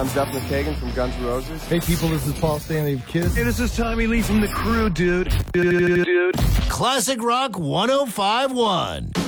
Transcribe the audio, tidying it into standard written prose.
I'm Duff McKagan from Guns N' Roses. Hey people, this is Paul Stanley of Kiss. Hey, this is Tommy Lee from The Crew, dude. Classic Rock 105.1.